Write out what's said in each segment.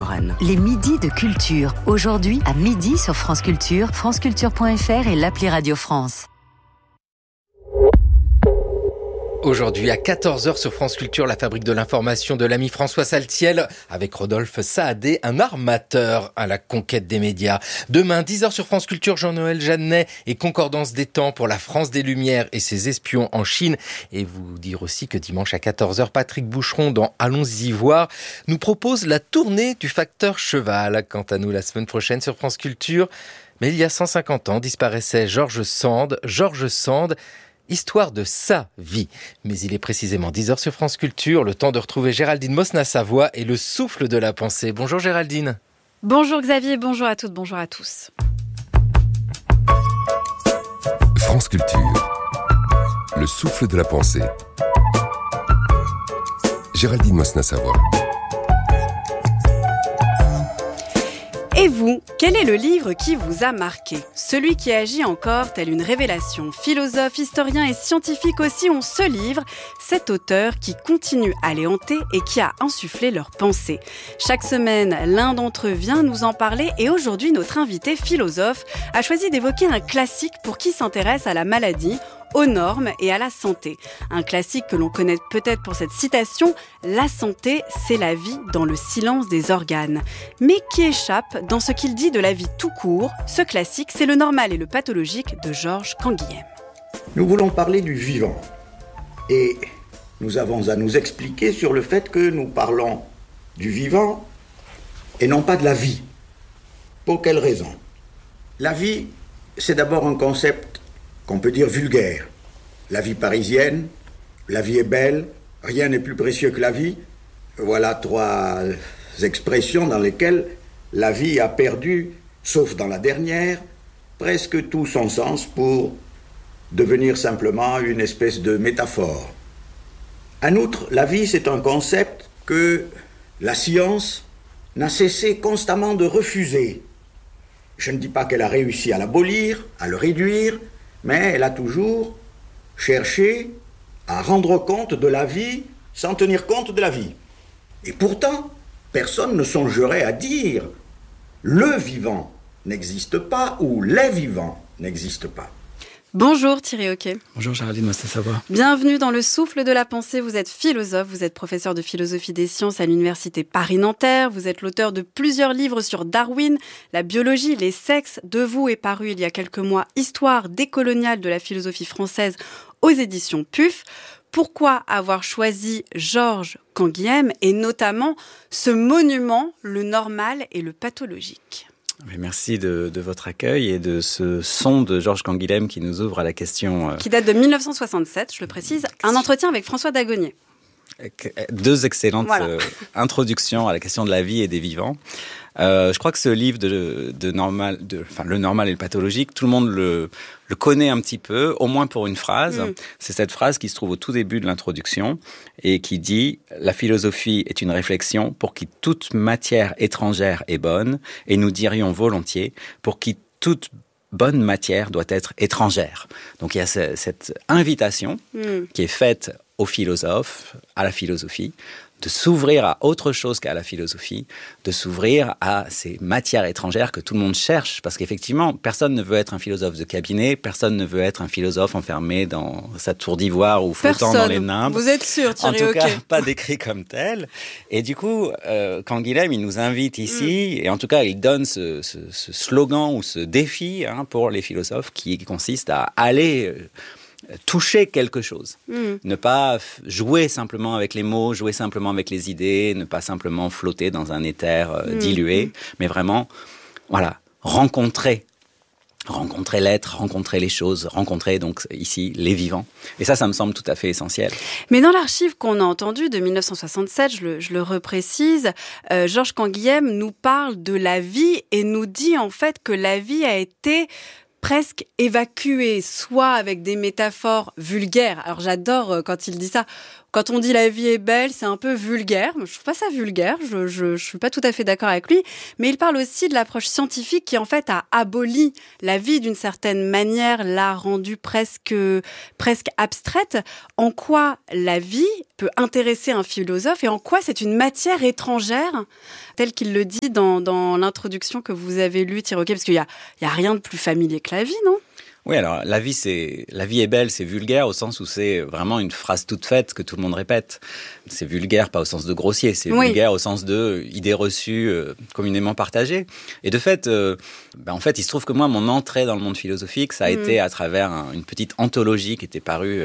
Lemoine. Les midis de culture. Aujourd'hui, à midi sur France Culture, franceculture.fr et l'appli Radio France. Aujourd'hui à 14h sur France Culture, la fabrique de l'information de l'ami François Saltiel avec Rodolphe Saadé, un armateur à la conquête des médias. Demain 10h sur France Culture, Jean-Noël Jeannet et Concordance des temps pour la France des Lumières et ses espions en Chine. Et vous dire aussi que dimanche à 14h, Patrick Boucheron dans Allons-y voir nous propose la tournée du facteur cheval. Quant à nous, la semaine prochaine sur France Culture, mais il y a 150 ans disparaissait Georges Sand. Histoire de sa vie. Mais il est précisément 10h sur France Culture, le temps de retrouver Géraldine Mosna-Savoie et le souffle de la pensée. Bonjour Géraldine. Bonjour Xavier, bonjour à toutes, bonjour à tous. France Culture, le souffle de la pensée. Géraldine Mosna-Savoie. Et vous, quel est le livre qui vous a marqué ? Celui qui agit encore tel une révélation. Philosophes, historiens et scientifiques aussi ont ce livre, cet auteur qui continue à les hanter et qui a insufflé leurs pensées. Chaque semaine, l'un d'entre eux vient nous en parler et aujourd'hui, notre invité philosophe a choisi d'évoquer un classique pour qui s'intéresse à la maladie, aux normes et à la santé. Un classique que l'on connaît peut-être pour cette citation « La santé, c'est la vie dans le silence des organes ». Mais qui échappe dans ce qu'il dit de la vie tout court. Ce classique, c'est Le normal et le pathologique de Georges Canguilhem. Nous voulons parler du vivant. Et nous avons à nous expliquer sur le fait que nous parlons du vivant et non pas de la vie. Pour quelle raison ? La vie, c'est d'abord un concept qu'on peut dire vulgaire. La vie parisienne, la vie est belle, rien n'est plus précieux que la vie. Voilà trois expressions dans lesquelles la vie a perdu, sauf dans la dernière, presque tout son sens pour devenir simplement une espèce de métaphore. En outre, la vie, c'est un concept que la science n'a cessé constamment de refuser. Je ne dis pas qu'elle a réussi à l'abolir, à le réduire, mais elle a toujours cherché à rendre compte de la vie sans tenir compte de la vie. Et pourtant, personne ne songerait à dire « le vivant n'existe pas » ou « les vivants n'existent pas ». Bonjour Thierry Hoquet. Bonjour Géraldine Mosna-Savoie. Bienvenue dans le souffle de la pensée. Vous êtes philosophe, vous êtes professeur de philosophie des sciences à l'université Paris-Nanterre. Vous êtes l'auteur de plusieurs livres sur Darwin, la biologie, les sexes. De vous est paru il y a quelques mois Histoire décoloniale de la philosophie française aux éditions PUF. Pourquoi avoir choisi Georges Canguilhem et notamment ce monument, le normal et le pathologique ? Merci de votre accueil et de ce son de Georges Canguilhem qui nous ouvre à la question... Qui date de 1967, je le précise, un entretien avec François Dagonier. Deux excellentes introductions à la question de la vie et des vivants. Je crois que ce livre Le normal et le pathologique, tout le monde le connaît un petit peu, au moins pour une phrase. C'est cette phrase qui se trouve au tout début de l'introduction et qui dit « La philosophie est une réflexion pour qui toute matière étrangère est bonne et nous dirions volontiers pour qui toute bonne matière doit être étrangère. » Donc il y a cette invitation qui est faite aux philosophes, à la philosophie, de s'ouvrir à autre chose qu'à la philosophie, de s'ouvrir à ces matières étrangères que tout le monde cherche, parce qu'effectivement, personne ne veut être un philosophe de cabinet, personne ne veut être un philosophe enfermé dans sa tour d'ivoire ou flottant dans les nimbes. Vous êtes sûr, Thierry En tout cas, Hoquet. pas décrit comme tel. Et du coup, Canguilhem, il nous invite ici, et en tout cas, il donne ce slogan ou ce défi pour les philosophes qui consiste à aller... toucher quelque chose. Ne pas jouer simplement avec les mots, jouer simplement avec les idées, ne pas simplement flotter dans un éther dilué, mais vraiment, rencontrer l'être, rencontrer les choses, rencontrer donc ici les vivants. Et ça me semble tout à fait essentiel. Mais dans l'archive qu'on a entendue de 1967, je le reprécise, Georges Canguilhem nous parle de la vie et nous dit en fait que la vie a été presque évacuée, soit avec des métaphores vulgaires. Alors j'adore quand il dit ça. quand on dit la vie est belle, c'est un peu vulgaire. Je trouve pas ça vulgaire, je suis pas tout à fait d'accord avec lui. Mais il parle aussi de l'approche scientifique qui, en fait, a aboli la vie d'une certaine manière, l'a rendue presque abstraite. En quoi la vie peut intéresser un philosophe et en quoi c'est une matière étrangère, tel qu'il le dit dans l'introduction que vous avez lue, Thierry Auquet, parce qu'il y a rien de plus familier que la vie, non ? Oui, alors la vie est belle, c'est vulgaire au sens où c'est vraiment une phrase toute faite que tout le monde répète. C'est vulgaire pas au sens de grossier, c'est vulgaire au sens de idées reçues communément partagées. Et de fait, en fait, il se trouve que moi, mon entrée dans le monde philosophique, ça a été à travers une petite anthologie qui était parue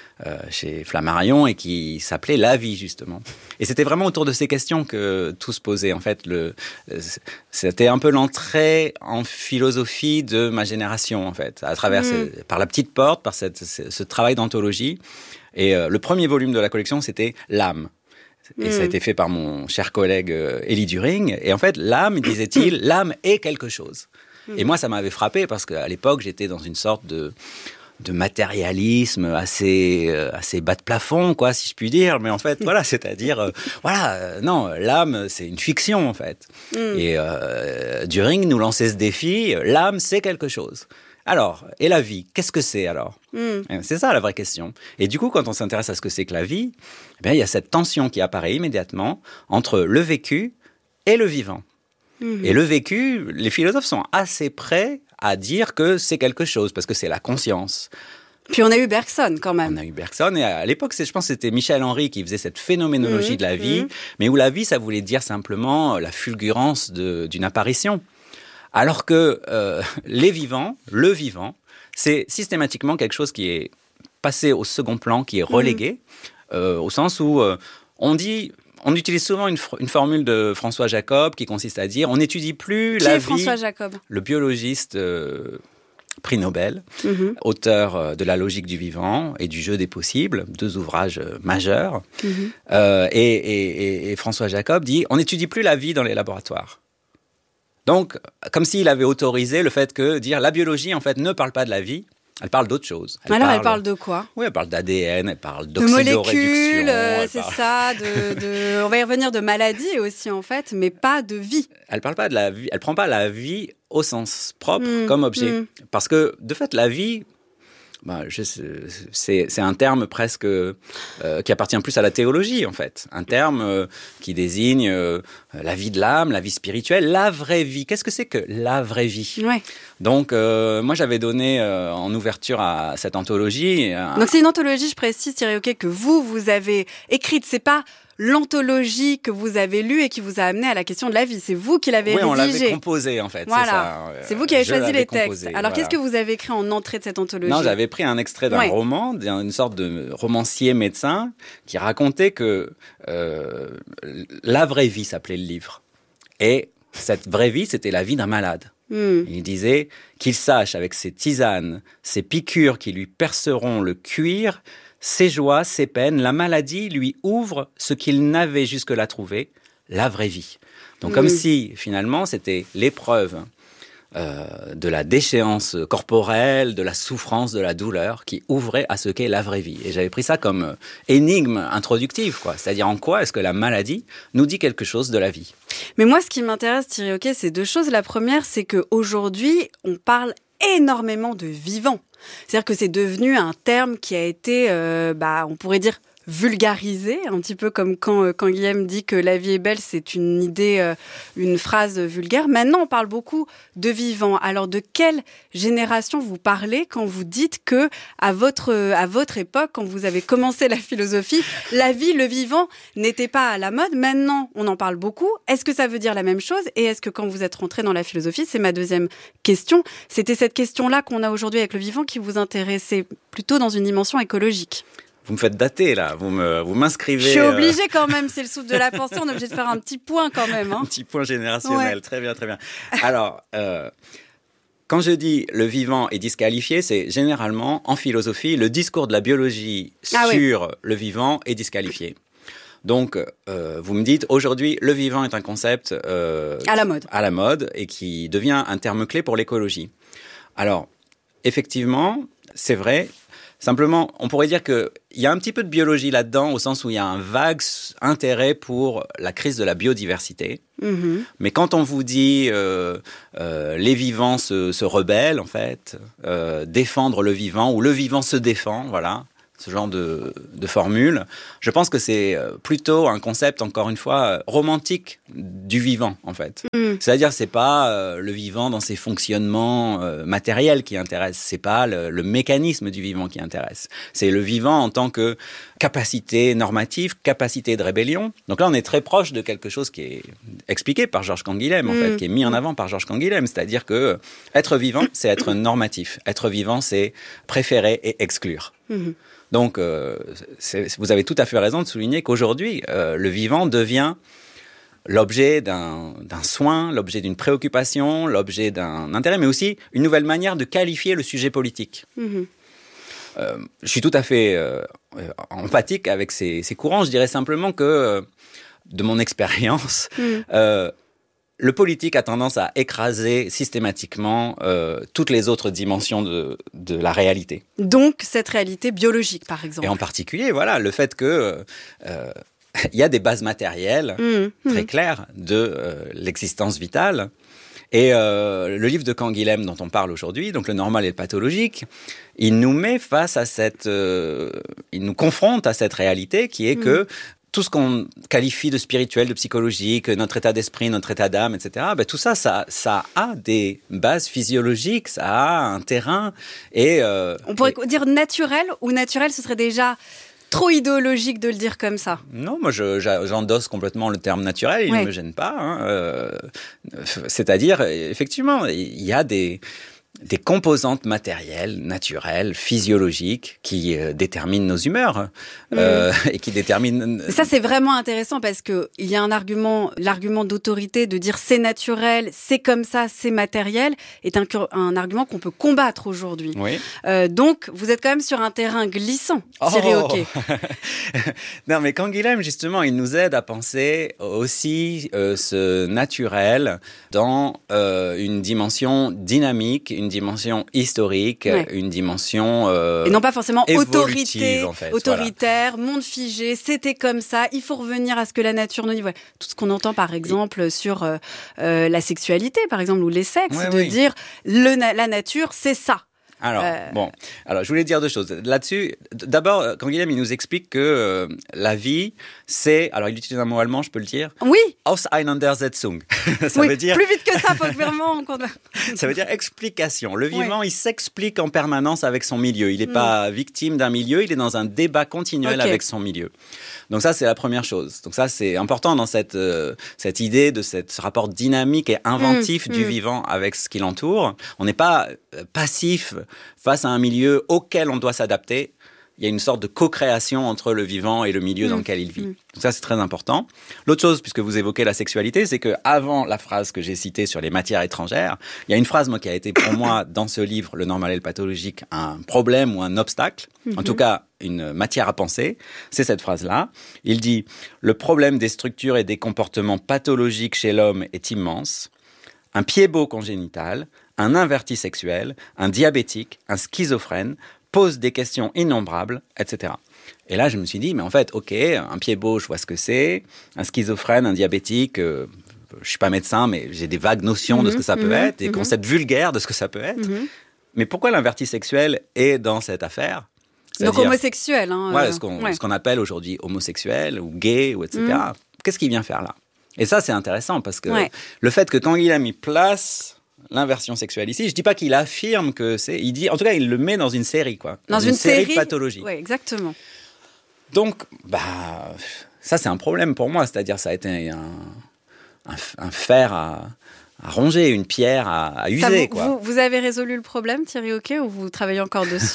chez Flammarion et qui s'appelait La vie, justement. Et c'était vraiment autour de ces questions que tout se posait. En fait, c'était un peu l'entrée en philosophie de ma génération, en fait, à travers par la petite porte, par ce travail d'anthologie. Et le premier volume de la collection, c'était L'âme. Et ça a été fait par mon cher collègue Élie During. Et en fait, l'âme, disait-il, l'âme est quelque chose. Et moi, ça m'avait frappé parce qu'à l'époque, j'étais dans une sorte de matérialisme assez bas de plafond, quoi, si je puis dire. Mais en fait, voilà, c'est-à-dire, non, l'âme, c'est une fiction, en fait. Et During nous lançait ce défi, l'âme, c'est quelque chose. Alors, et la vie, qu'est-ce que c'est alors ? C'est ça la vraie question. Et du coup, quand on s'intéresse à ce que c'est que la vie, eh bien, il y a cette tension qui apparaît immédiatement entre le vécu et le vivant. Et le vécu, les philosophes sont assez prêts à dire que c'est quelque chose, parce que c'est la conscience. Puis on a eu Bergson, quand même. On a eu Bergson, et à l'époque, je pense que c'était Michel Henry qui faisait cette phénoménologie de la vie, mais où la vie, ça voulait dire simplement la fulgurance d'une apparition. Alors que le vivant, c'est systématiquement quelque chose qui est passé au second plan, qui est relégué, au sens où on utilise souvent une formule de François Jacob qui consiste à dire on n'étudie plus la vie. Qui est François Jacob ? Le biologiste prix Nobel, auteur de La logique du vivant et du jeu des possibles, 2 ouvrages majeurs. Et François Jacob dit on n'étudie plus la vie dans les laboratoires. Donc, comme s'il avait autorisé le fait que dire la biologie en fait ne parle pas de la vie. Elle parle d'autre chose. Elle parle de quoi ? Oui, elle parle d'ADN, elle parle de d'oxydoréduction. molécules, c'est ça. On va y revenir de maladies aussi, en fait, mais pas de vie. Elle parle pas de la vie. Elle prend pas la vie au sens propre comme objet. Parce que, de fait, la vie, c'est un terme presque qui appartient plus à la théologie, en fait. Un terme qui désigne la vie de l'âme, la vie spirituelle, la vraie vie. Qu'est-ce que c'est que la vraie vie ? Donc, moi, j'avais donné en ouverture à cette anthologie... Donc, c'est une anthologie, je précise, Thierry Auquet, que vous avez écrite. C'est pas l'anthologie que vous avez lue et qui vous a amené à la question de la vie. C'est vous qui l'avez rédigée. Oui, on l'avait composée, en fait. Voilà. C'est vous qui avez choisi les textes. Alors, qu'est-ce que vous avez écrit en entrée de cette anthologie ? Non, j'avais pris un extrait d'un roman, d'une sorte de romancier médecin qui racontait que la vraie vie s'appelait le livre. Et cette vraie vie, c'était la vie d'un malade. Il disait qu'il sache avec ses tisanes, ses piqûres qui lui perceront le cuir, ses joies, ses peines, la maladie lui ouvre ce qu'il n'avait jusque-là trouvé, la vraie vie. Donc comme si finalement c'était l'épreuve de la déchéance corporelle, de la souffrance, de la douleur qui ouvrait à ce qu'est la vraie vie. Et j'avais pris ça comme énigme introductive, quoi. C'est-à-dire en quoi est-ce que la maladie nous dit quelque chose de la vie. Mais moi, ce qui m'intéresse, Thierry Auquet, c'est 2 choses. La première, c'est qu'aujourd'hui, on parle énormément de vivant. C'est-à-dire que c'est devenu un terme qui a été, on pourrait dire, vulgarisé, un petit peu comme quand Guillaume dit que la vie est belle, c'est une idée, une phrase vulgaire. Maintenant, on parle beaucoup de vivant. Alors, de quelle génération vous parlez quand vous dites que, à votre époque, quand vous avez commencé la philosophie, la vie, le vivant n'était pas à la mode. Maintenant, on en parle beaucoup. Est-ce que ça veut dire la même chose ? Et est-ce que quand vous êtes rentré dans la philosophie, c'est ma deuxième question, c'était cette question-là qu'on a aujourd'hui avec le vivant qui vous intéressait plutôt dans une dimension écologique ? Vous me faites dater, là. Vous m'inscrivez... Je suis obligée quand même, c'est le souffle de la pensée. On est obligé de faire un petit point quand même. Un petit point générationnel. Très bien, très bien. Alors, quand je dis le vivant est disqualifié, c'est généralement, en philosophie, le discours de la biologie sur le vivant est disqualifié. Donc, vous me dites, aujourd'hui, le vivant est un concept... à la mode, et qui devient un terme clé pour l'écologie. Alors, effectivement, c'est vrai... Simplement, on pourrait dire qu'il y a un petit peu de biologie là-dedans, au sens où il y a un vague intérêt pour la crise de la biodiversité. Mais quand on vous dit les vivants se rebellent, en fait, défendre le vivant, ou le vivant se défend, voilà, ce genre de formule, je pense que c'est plutôt un concept, encore une fois, romantique du vivant, en fait. C'est-à-dire, c'est pas le vivant dans ses fonctionnements matériels qui intéresse, c'est pas le mécanisme du vivant qui intéresse. C'est le vivant en tant que capacité normative, capacité de rébellion. Donc là, on est très proche de quelque chose qui est expliqué par Georges Canguilhem, en fait, qui est mis en avant par Georges Canguilhem. C'est-à-dire que être vivant, c'est être normatif. Être vivant, c'est préférer et exclure. Donc, vous avez tout à fait raison de souligner qu'aujourd'hui, le vivant devient l'objet d'un soin, l'objet d'une préoccupation, l'objet d'un intérêt, mais aussi une nouvelle manière de qualifier le sujet politique. Je suis tout à fait empathique avec ces courants. Je dirais simplement que, de mon expérience, le politique a tendance à écraser systématiquement toutes les autres dimensions de la réalité. Donc, cette réalité biologique, par exemple. Et en particulier, voilà, le fait que il y a des bases matérielles très claires de l'existence vitale. Et le livre de Canguilhem dont on parle aujourd'hui, donc Le normal et le pathologique, il nous met face à il nous confronte à cette réalité qui est que tout ce qu'on qualifie de spirituel, de psychologique, notre état d'esprit, notre état d'âme, etc., ben tout ça a des bases physiologiques, ça a un terrain. Et on pourrait dire naturel, ou naturel, ce serait déjà trop idéologique de le dire comme ça. Non, moi j'endosse complètement le terme naturel, il ne me gêne pas. C'est-à-dire, effectivement, il y a des composantes matérielles, naturelles, physiologiques qui déterminent nos humeurs et qui déterminent... Ça, c'est vraiment intéressant parce que il y a l'argument d'autorité de dire c'est naturel, c'est comme ça, c'est matériel, est un argument qu'on peut combattre aujourd'hui. Oui. Donc, vous êtes quand même sur un terrain glissant, Thierry Hoquet. Non, mais Canguilhem, justement, il nous aide à penser aussi ce naturel dans une dimension dynamique, une dimension historique, une dimension et non pas forcément autorité, en fait, autoritaire, monde figé, c'était comme ça, il faut revenir à ce que la nature nous dit. Voilà. Tout ce qu'on entend par exemple sur la sexualité, par exemple, ou les sexes, dire la nature, c'est ça. Alors, alors je voulais dire deux choses. Là-dessus, d'abord, Canguilhem, il nous explique que la vie, c'est... Alors, il utilise un mot allemand, je peux le dire. Oui. Auseinandersetzung. Ça veut dire... plus vite que ça, faut vraiment... Ça veut dire explication. Le vivant, il s'explique en permanence avec son milieu. Il n'est pas victime d'un milieu, il est dans un débat continuel avec son milieu. Donc ça, c'est la première chose. Donc ça, c'est important dans cette idée de ce rapport dynamique et inventif du vivant avec ce qui l'entoure. On n'est pas passif face à un milieu auquel on doit s'adapter. Il y a une sorte de co-création entre le vivant et le milieu dans lequel il vit. Donc ça, c'est très important. L'autre chose, puisque vous évoquez la sexualité, c'est que avant la phrase que j'ai citée sur les matières étrangères, il y a une phrase, moi, qui a été pour moi, dans ce livre, Le normal et le pathologique, un problème ou un obstacle. En tout cas, une matière à penser. C'est cette phrase-là. Il dit « Le problème des structures et des comportements pathologiques chez l'homme est immense. Un pied-bot congénital, un inverti sexuel, un diabétique, un schizophrène pose des questions innombrables, etc. » Et là, je me suis dit, mais en fait, ok, un pied-bot, je vois ce que c'est, un schizophrène, un diabétique, je suis pas médecin, mais j'ai des vagues notions de ce que ça peut être, des concepts vulgaires de ce que ça peut être. Mais pourquoi l'inverti sexuel est dans cette affaire ? Donc homosexuel. Voilà, ce qu'on appelle aujourd'hui homosexuel ou gay, ou etc. Qu'est-ce qu'il vient faire là ? Et ça, c'est intéressant parce que le fait que Canguilhem il place l'inversion sexuelle ici, je dis pas qu'il affirme que c'est... Il dit, en tout cas, il le met dans une série, quoi. Dans une série de pathologies. Oui, exactement. Donc, ça, c'est un problème pour moi. C'est-à-dire, ça a été un fer à ronger, une pierre à user. Vous avez résolu le problème, Thierry Hoquet, ou vous travaillez encore dessus ?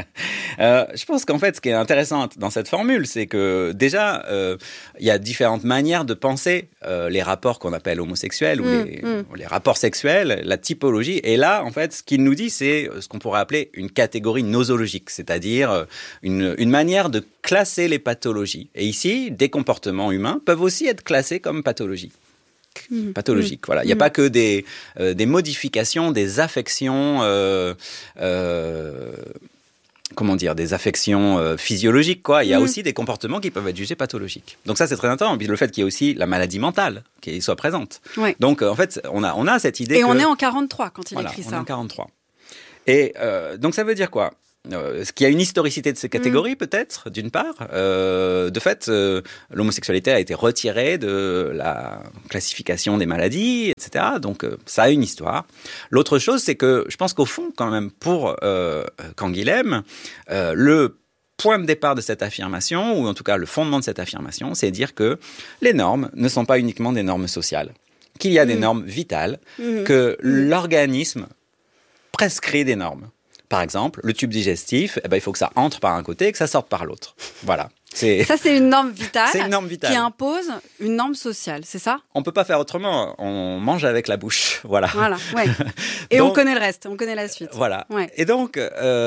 Je pense qu'en fait, ce qui est intéressant dans cette formule, c'est que déjà, il y a différentes manières de penser les rapports qu'on appelle homosexuels ou les rapports sexuels, la typologie. Et là, en fait, ce qu'il nous dit, c'est ce qu'on pourrait appeler une catégorie nosologique, c'est-à-dire une manière de classer les pathologies. Et ici, des comportements humains peuvent aussi être classés comme pathologiques. Voilà. Il n'y a pas que des des affections physiologiques, quoi. Il y a aussi des comportements qui peuvent être jugés pathologiques. Donc ça, c'est très intéressant. Puis le fait qu'il y ait aussi la maladie mentale qui soit présente. Ouais. Donc en fait, on a cette idée. Et on est en 43 quand il écrit ça. On est en 43. Et donc ça veut dire quoi ? Qu'il y a une historicité de ces catégories, peut-être, d'une part. De fait, l'homosexualité a été retirée de la classification des maladies, etc. Donc, ça a une histoire. L'autre chose, c'est que je pense qu'au fond, quand même, pour Canguilhem, le point de départ de cette affirmation, ou en tout cas le fondement de cette affirmation, c'est dire que les normes ne sont pas uniquement des normes sociales, qu'il y a des normes vitales, que l'organisme prescrit des normes. Par exemple, le tube digestif, il faut que ça entre par un côté et que ça sorte par l'autre. Voilà. Ça, c'est une norme vitale, c'est une norme vitale qui impose une norme sociale, c'est ça ? On ne peut pas faire autrement. On mange avec la bouche. Voilà. Ouais. Et donc, on connaît le reste, on connaît la suite. Voilà. Ouais. Et donc,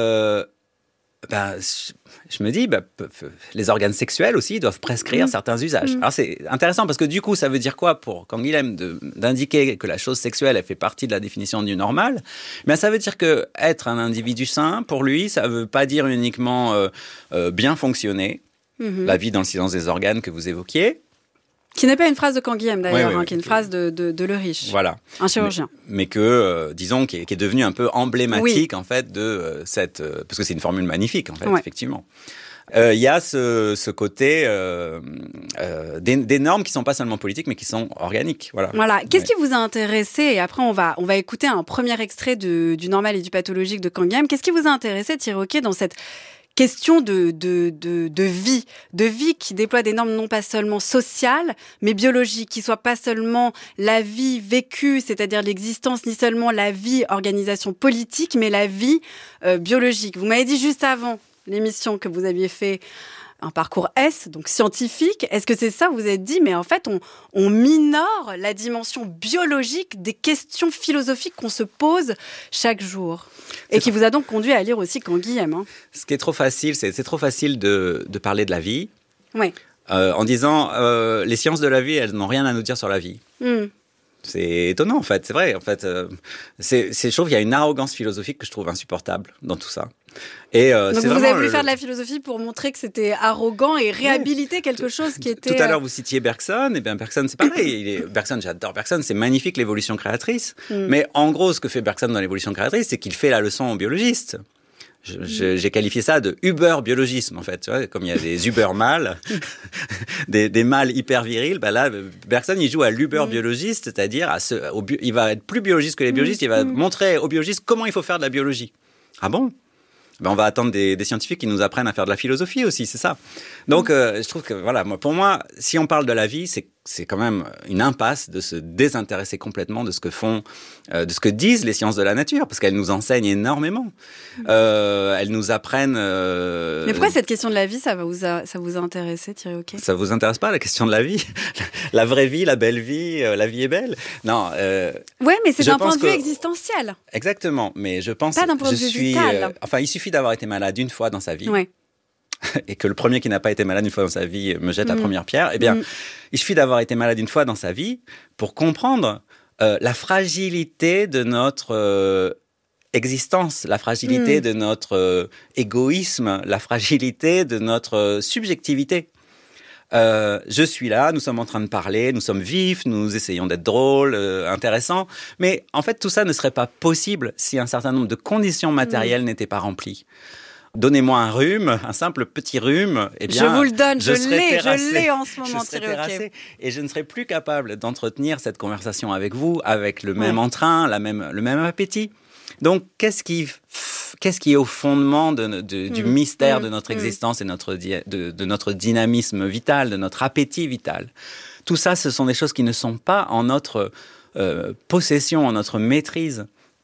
je me dis, les organes sexuels aussi doivent prescrire certains usages. Alors c'est intéressant parce que du coup, ça veut dire quoi pour Canguilhem d'indiquer que la chose sexuelle, elle fait partie de la définition du normal ? Mais ça veut dire que être un individu sain, pour lui, ça ne veut pas dire uniquement bien fonctionner, la vie dans le silence des organes que vous évoquiez. Qui n'est pas une phrase de Canguilhem d'ailleurs, oui, qui est une phrase de Le Riche, voilà. Un chirurgien. Mais que, disons, qui est devenu un peu emblématique en fait de cette... parce que c'est une formule magnifique en fait, effectivement. Il y a ce côté des normes qui ne sont pas seulement politiques, mais qui sont organiques. Voilà. Qu'est-ce qui vous a intéressé ? Et après, on va écouter un premier extrait du normal et du pathologique de Canguilhem. Qu'est-ce qui vous a intéressé, Thierry Auquet, dans cette question de vie qui déploie des normes non pas seulement sociales, mais biologiques, qui soient pas seulement la vie vécue, c'est-à-dire l'existence, ni seulement la vie organisation politique, mais la vie biologique. Vous m'avez dit juste avant l'émission que vous aviez fait un parcours S, donc scientifique. Est-ce que c'est ça, vous vous êtes dit, mais en fait, on minore la dimension biologique des questions philosophiques qu'on se pose chaque jour. Et qui vous a donc conduit à lire aussi Canguilhem. Ce qui est trop facile, c'est trop facile de parler de la vie. Oui. En disant, les sciences de la vie, elles n'ont rien à nous dire sur la vie. C'est étonnant, en fait. C'est vrai, en fait. Je trouve qu'il y a une arrogance philosophique que je trouve insupportable dans tout ça. Et, donc vous avez voulu faire de la philosophie pour montrer que c'était arrogant et réhabiliter quelque chose qui était... Tout à l'heure, vous citiez Bergson. Et bien, Bergson, c'est pareil. Bergson, j'adore Bergson. C'est magnifique, l'évolution créatrice. Mais en gros, ce que fait Bergson dans l'évolution créatrice, c'est qu'il fait la leçon aux biologistes. J'ai qualifié ça de uber-biologisme, en fait. Tu vois, comme il y a des uber-mâles, des mâles hyper virils, là, Bergson, il joue à l'uber-biologiste, c'est-à-dire il va être plus biologiste que les biologistes, il va montrer aux biologistes comment il faut faire de la biologie. Ah bon ? On va attendre des scientifiques qui nous apprennent à faire de la philosophie aussi, c'est ça. Donc, je trouve que, pour moi, si on parle de la vie, c'est quand même une impasse de se désintéresser complètement de ce que font, de ce que disent les sciences de la nature, parce qu'elles nous enseignent énormément. Elles nous apprennent... Mais pourquoi cette question de la vie, ça vous a intéressé, Thierry Auquet ? Ça vous intéresse pas, la question de la vie ? La vraie vie, la belle vie, la vie est belle ? Non. Oui, mais c'est d'un point de vue existentiel. Exactement, mais je pense... Pas d'un point de vue vital. Il suffit d'avoir été malade une fois dans sa vie. Ouais. Et que le premier qui n'a pas été malade une fois dans sa vie me jette la première pierre, eh bien, il suffit d'avoir été malade une fois dans sa vie pour comprendre la fragilité de notre existence, la fragilité de notre égoïsme, la fragilité de notre subjectivité. Je suis là, nous sommes en train de parler, nous sommes vifs, nous essayons d'être drôles, intéressants, mais en fait tout ça ne serait pas possible si un certain nombre de conditions matérielles n'étaient pas remplies. Donnez-moi un rhume, un simple petit rhume, eh bien, je vous le donne, je l'ai en ce moment, je serais terrassé, et je ne serais plus capable d'entretenir cette conversation avec vous, avec le même entrain, le même appétit. Donc, qu'est-ce qui est au fondement du mystère de notre existence et de notre dynamisme vital, de notre appétit vital ? Tout ça, ce sont des choses qui ne sont pas en notre possession, en notre maîtrise.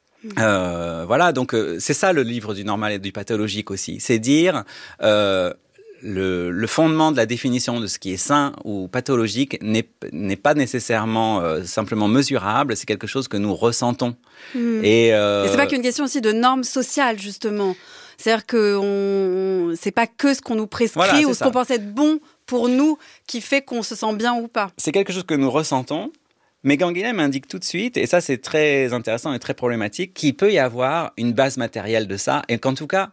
Donc c'est ça le livre du normal et du pathologique aussi. C'est dire le fondement de la définition de ce qui est sain ou pathologique n'est pas nécessairement simplement mesurable, c'est quelque chose que nous ressentons. Et c'est pas qu'une question aussi de normes sociales, justement. C'est-à-dire que c'est pas que ce qu'on nous prescrit ou ce qu'on pense être bon pour nous qui fait qu'on se sent bien ou pas. C'est quelque chose que nous ressentons. Mais Canguilhem indique tout de suite, et ça c'est très intéressant et très problématique, qu'il peut y avoir une base matérielle de ça, et qu'en tout cas,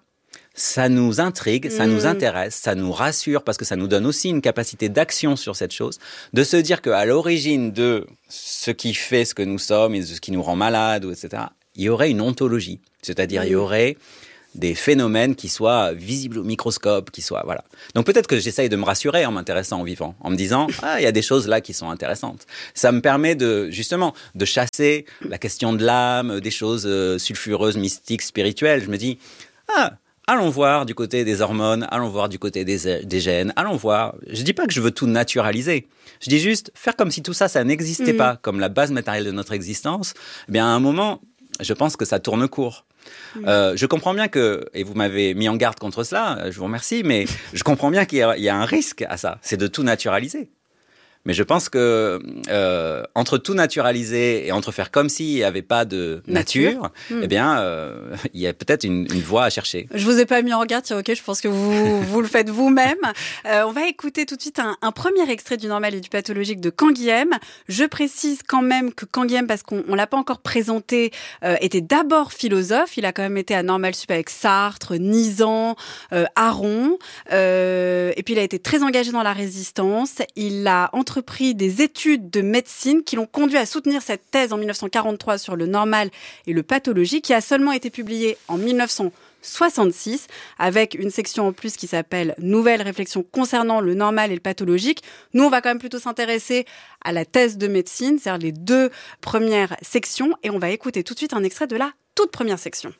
ça nous intrigue, ça nous intéresse, ça nous rassure parce que ça nous donne aussi une capacité d'action sur cette chose, de se dire qu'à l'origine de ce qui fait ce que nous sommes et de ce qui nous rend malades, etc., il y aurait une ontologie. C'est-à-dire, il y aurait des phénomènes qui soient visibles au microscope, qui soient, voilà. Donc peut-être que j'essaye de me rassurer en m'intéressant au vivant, en me disant, il y a des choses là qui sont intéressantes. Ça me permet justement, de chasser la question de l'âme, des choses sulfureuses, mystiques, spirituelles. Je me dis, allons voir du côté des hormones, allons voir du côté des gènes, allons voir. Je dis pas que je veux tout naturaliser. Je dis juste faire comme si tout ça, ça n'existait pas, comme la base matérielle de notre existence. Eh bien, à un moment, je pense que ça tourne court. Je comprends bien et vous m'avez mis en garde contre cela, je vous remercie, mais je comprends bien qu'il y a un risque à ça, c'est de tout naturaliser. Mais je pense que entre tout naturaliser et entre faire comme s'il n'y avait pas de nature. Eh bien, il y a peut-être une voie à chercher. Je vous ai pas mis en garde, ok, je pense que vous le faites vous-même. On va écouter tout de suite un premier extrait du Normal et du Pathologique de Canguilhem. Je précise quand même que Canguilhem, parce qu'on l'a pas encore présenté, était d'abord philosophe. Il a quand même été à Normal Sup avec Sartre, Nizan, Aron. Et puis il a été très engagé dans la résistance. Il a entrepris des études de médecine qui l'ont conduit à soutenir cette thèse en 1943 sur le normal et le pathologique, qui a seulement été publiée en 1966, avec une section en plus qui s'appelle « Nouvelles réflexions concernant le normal et le pathologique ». Nous, on va quand même plutôt s'intéresser à la thèse de médecine, c'est-à-dire les 2 premières sections, et on va écouter tout de suite un extrait de la toute première section.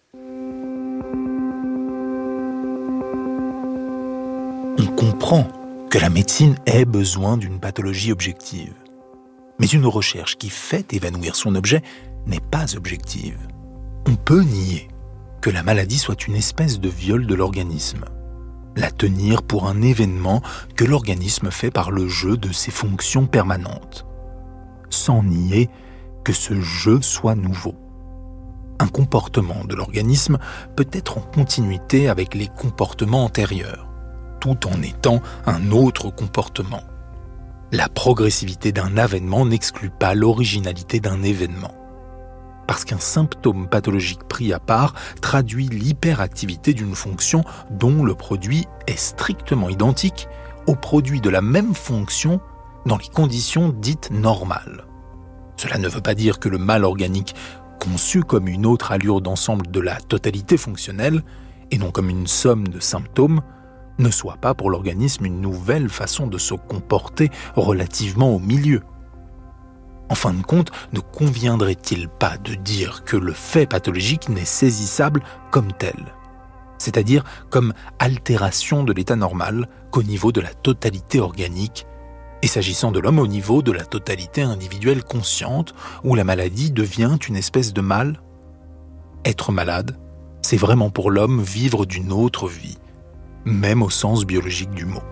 On comprend que la médecine ait besoin d'une pathologie objective. Mais une recherche qui fait évanouir son objet n'est pas objective. On peut nier que la maladie soit une espèce de viol de l'organisme, la tenir pour un événement que l'organisme fait par le jeu de ses fonctions permanentes, sans nier que ce jeu soit nouveau. Un comportement de l'organisme peut être en continuité avec les comportements antérieurs, tout en étant un autre comportement. La progressivité d'un avènement n'exclut pas l'originalité d'un événement. Parce qu'un symptôme pathologique pris à part traduit l'hyperactivité d'une fonction dont le produit est strictement identique au produit de la même fonction dans les conditions dites normales. Cela ne veut pas dire que le mal organique, conçu comme une autre allure d'ensemble de la totalité fonctionnelle, et non comme une somme de symptômes, ne soit pas pour l'organisme une nouvelle façon de se comporter relativement au milieu. En fin de compte, ne conviendrait-il pas de dire que le fait pathologique n'est saisissable comme tel, c'est-à-dire comme altération de l'état normal qu'au niveau de la totalité organique, et s'agissant de l'homme au niveau de la totalité individuelle consciente, où la maladie devient une espèce de mal ? Être malade, c'est vraiment pour l'homme vivre d'une autre vie, même au sens biologique du mot.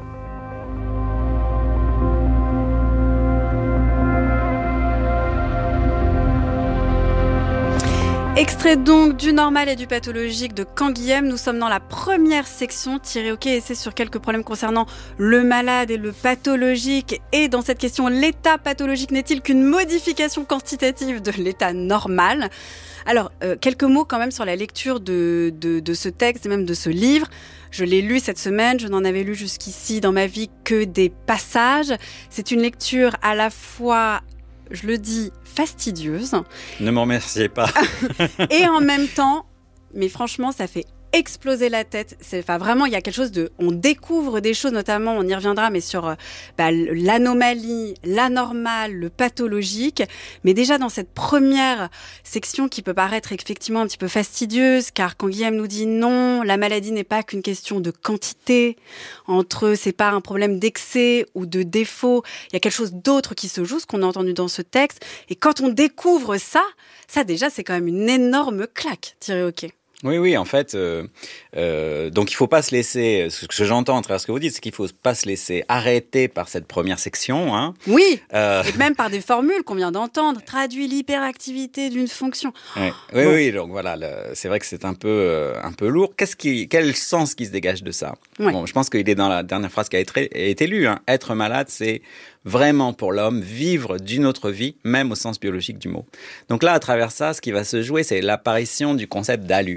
Extrait donc du Normal et du Pathologique de Canguilhem. Nous sommes dans la première section, tirée au quai essai sur quelques problèmes concernant le malade et le pathologique. Et dans cette question, l'état pathologique n'est-il qu'une modification quantitative de l'état normal ? Alors, quelques mots quand même sur la lecture de ce texte et même de ce livre. Je l'ai lu cette semaine, je n'en avais lu jusqu'ici dans ma vie que des passages. C'est une lecture à la fois, je le dis, fastidieuse. Ne m'en remerciez pas. Et en même temps, mais franchement, ça fait exploser la tête. Vraiment, il y a quelque chose on découvre des choses, notamment, on y reviendra, mais sur l'anomalie, l'anormal, le pathologique. Mais déjà, dans cette première section qui peut paraître effectivement un petit peu fastidieuse, car Canguilhem nous dit non, la maladie n'est pas qu'une question de quantité. C'est pas un problème d'excès ou de défaut. Il y a quelque chose d'autre qui se joue, ce qu'on a entendu dans ce texte. Et quand on découvre ça déjà, c'est quand même une énorme claque tirée au quai. Oui, en fait, donc il faut pas se laisser, ce que j'entends à travers ce que vous dites, c'est qu'il faut pas se laisser arrêter par cette première section. Hein. Oui, et même par des formules qu'on vient d'entendre, traduit l'hyperactivité d'une fonction. Oui, donc voilà, c'est vrai que c'est un peu lourd. Quel sens qui se dégage de ça ? Bon, je pense qu'il est dans la dernière phrase qui a été lue. Hein. Être malade, c'est vraiment pour l'homme vivre d'une autre vie, même au sens biologique du mot. Donc là, à travers ça, ce qui va se jouer, c'est l'apparition du concept d'allure.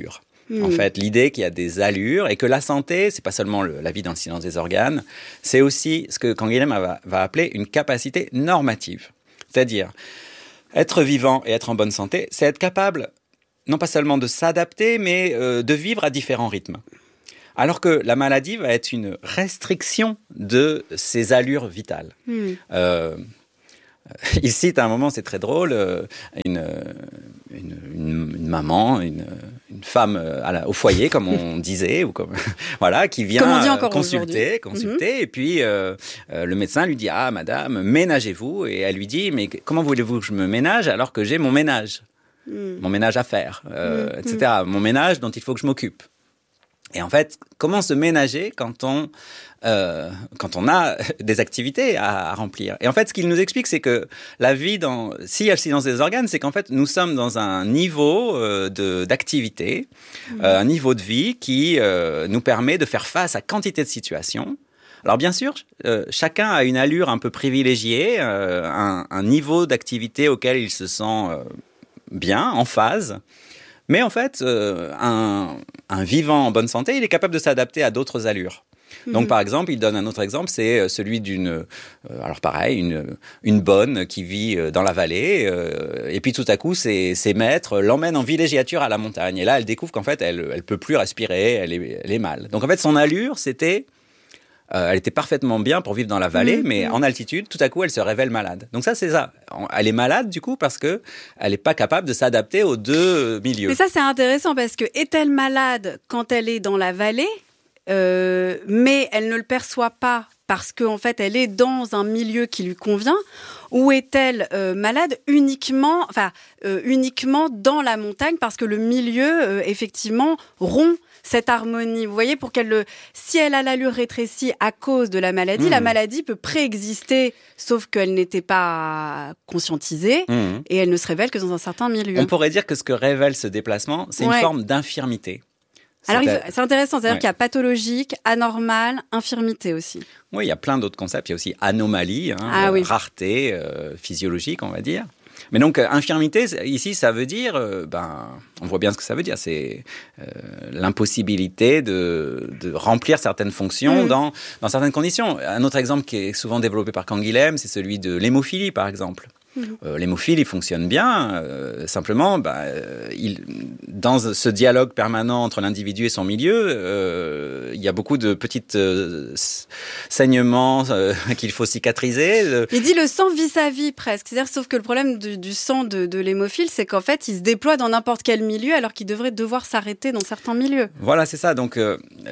En fait, l'idée qu'il y a des allures et que la santé, c'est pas seulement la vie dans le silence des organes, c'est aussi ce que Canguilhem va appeler une capacité normative. C'est-à-dire, être vivant et être en bonne santé, c'est être capable, non pas seulement de s'adapter, mais de vivre à différents rythmes. Alors que la maladie va être une restriction de ces allures vitales. Il cite à un moment, c'est très drôle, une maman, une femme au foyer, comme on disait, ou comme voilà, qui vient consulter, et puis le médecin lui dit « Ah, madame, ménagez-vous », et elle lui dit « Mais comment voulez-vous que je me ménage alors que j'ai mon ménage, mon ménage à faire, etc. Mon ménage dont il faut que je m'occupe ». Et en fait, comment se ménager quand on a des activités à remplir? Et en fait, ce qu'il nous explique, c'est que la vie, s'il y a le silence des organes, c'est qu'en fait, nous sommes dans un niveau d'activité, un niveau de vie qui nous permet de faire face à quantité de situations. Alors bien sûr, chacun a une allure un peu privilégiée, un niveau d'activité auquel il se sent bien, en phase. Mais en fait, un vivant en bonne santé, il est capable de s'adapter à d'autres allures. Donc, par exemple, il donne un autre exemple, c'est celui alors pareil, une bonne qui vit dans la vallée, et puis tout à coup, ses maîtres l'emmènent en villégiature à la montagne. Et là, elle découvre qu'en fait, elle peut plus respirer, elle est mal. Donc, en fait, son allure, c'était... elle était parfaitement bien pour vivre dans la vallée, mais en altitude, tout à coup, elle se révèle malade. Donc ça, c'est ça. Elle est malade, du coup, parce que elle n'est pas capable de s'adapter aux deux milieux. Mais ça, c'est intéressant, parce que est-elle malade quand elle est dans la vallée, mais elle ne le perçoit pas parce qu'en fait, elle est dans un milieu qui lui convient, ou est-elle malade uniquement dans la montagne, parce que le milieu, effectivement, rompt cette harmonie, vous voyez, si elle a l'allure rétrécie à cause de la maladie peut préexister, sauf qu'elle n'était pas conscientisée, et elle ne se révèle que dans un certain milieu. On pourrait dire que ce que révèle ce déplacement, c'est une forme d'infirmité. Alors, c'est intéressant, c'est-à-dire qu'il y a pathologique, anormal, infirmité aussi. Oui, il y a plein d'autres concepts. Il y a aussi anomalie, rareté physiologique, on va dire. Mais donc, infirmité, ici, ça veut dire, on voit bien ce que ça veut dire, c'est l'impossibilité de remplir certaines fonctions dans certaines conditions. Un autre exemple qui est souvent développé par Canguilhem, c'est celui de l'hémophilie, par exemple. L'hémophile, il fonctionne bien, simplement, dans ce dialogue permanent entre l'individu et son milieu, il y a beaucoup de petits saignements qu'il faut cicatriser. Il dit le sang vit sa vie presque, c'est-à-dire sauf que le problème du sang de l'hémophile, c'est qu'en fait, il se déploie dans n'importe quel milieu alors qu'il devrait devoir s'arrêter dans certains milieux. Voilà, c'est ça, donc...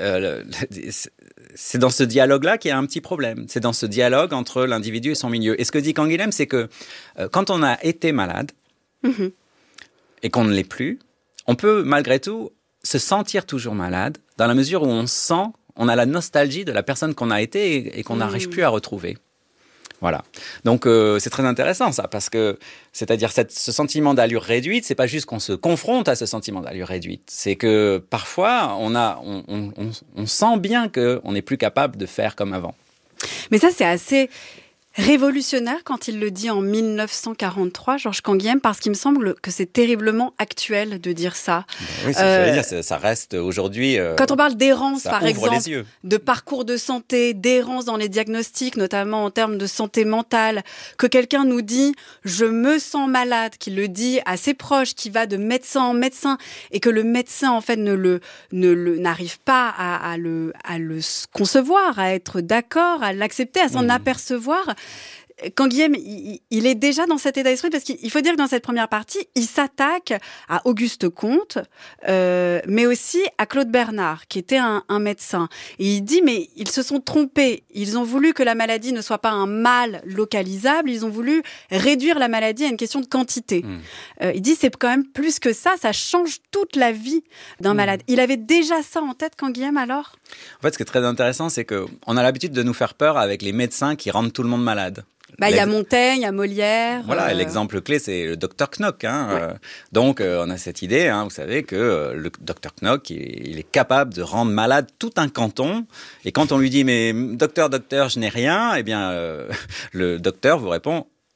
c'est dans ce dialogue-là qu'il y a un petit problème. C'est dans ce dialogue entre l'individu et son milieu. Et ce que dit Canguilhem, c'est que quand on a été malade et qu'on ne l'est plus, on peut malgré tout se sentir toujours malade dans la mesure où on a la nostalgie de la personne qu'on a été et qu'on n'arrive plus à retrouver. Voilà. Donc, c'est très intéressant, ça, parce que, c'est-à-dire, ce sentiment d'allure réduite, c'est pas juste qu'on se confronte à ce sentiment d'allure réduite. C'est que, parfois, on sent bien qu'on n'est plus capable de faire comme avant. Mais ça, c'est assez révolutionnaire quand il le dit en 1943, Georges Canguilhem, parce qu'il me semble que c'est terriblement actuel de dire ça. Oui, j'allais dire, ça reste aujourd'hui... quand on parle d'errance, par exemple, de parcours de santé, d'errance dans les diagnostics, notamment en termes de santé mentale, que quelqu'un nous dit « je me sens malade », qu'il le dit à ses proches, qui va de médecin en médecin, et que le médecin, en fait, n'arrive pas à le concevoir, à être d'accord, à l'accepter, à s'en apercevoir. Canguilhem, il est déjà dans cet état d'esprit, parce qu'il faut dire que dans cette première partie, il s'attaque à Auguste Comte, mais aussi à Claude Bernard, qui était un médecin. Et il dit, mais ils se sont trompés. Ils ont voulu que la maladie ne soit pas un mal localisable, ils ont voulu réduire la maladie à une question de quantité. Il dit, c'est quand même plus que ça change toute la vie d'un malade. Il avait déjà ça en tête, Canguilhem, alors ? En fait, ce qui est très intéressant, c'est qu'on a l'habitude de nous faire peur avec les médecins qui rendent tout le monde malade. Il y a Montaigne, il y a Molière. Voilà, l'exemple clé, c'est le docteur Knock. Donc, on a cette idée, vous savez, que le docteur Knock, il est capable de rendre malade tout un canton. Et quand on lui dit, mais docteur, je n'ai rien, eh bien, le docteur vous répond,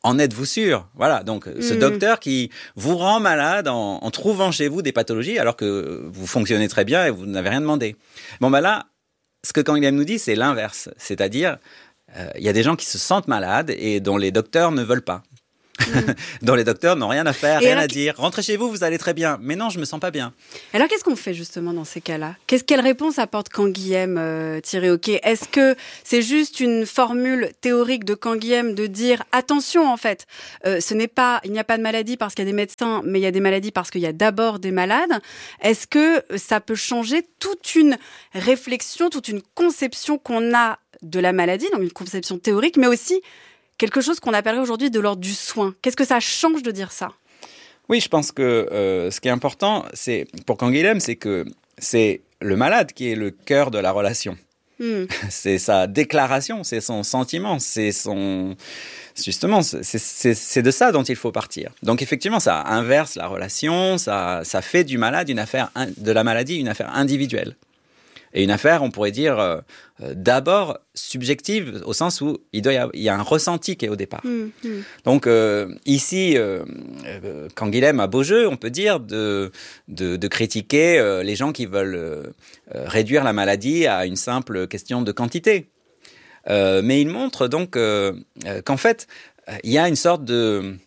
En êtes-vous sûr? Voilà, donc ce docteur qui vous rend malade en trouvant chez vous des pathologies alors que vous fonctionnez très bien et vous n'avez rien demandé. Bon, là, ce que Canguilhem nous dit, c'est l'inverse. C'est-à-dire, il y a des gens qui se sentent malades et dont les docteurs ne veulent pas. Dont les docteurs n'ont rien à faire, rien à dire. Rentrez chez vous, vous allez très bien. Mais non, je me sens pas bien. Alors, qu'est-ce qu'on fait justement dans ces cas-là? Quelle réponse apporte Canguilhem, Thierry Hocquet? Est-ce que c'est juste une formule théorique de Canguilhem de dire attention, en fait, il n'y a pas de maladie parce qu'il y a des médecins, mais il y a des maladies parce qu'il y a d'abord des malades. Est-ce que ça peut changer toute une réflexion, toute une conception qu'on a de la maladie, donc une conception théorique, mais aussi quelque chose qu'on appellerait aujourd'hui de l'ordre du soin? Qu'est-ce que ça change de dire ça? Oui, je pense que ce qui est important, pour Canguilhem, c'est que c'est le malade qui est le cœur de la relation. C'est sa déclaration, c'est son sentiment, justement, c'est de ça dont il faut partir. Donc effectivement, ça inverse la relation, ça fait de la maladie une affaire individuelle. Et une affaire, on pourrait dire, d'abord subjective, au sens où il y a un ressenti qui est au départ. Donc ici, Canguilhem a beau jeu, on peut dire, de critiquer les gens qui veulent réduire la maladie à une simple question de quantité. Mais il montre donc qu'en fait, il y a une sorte de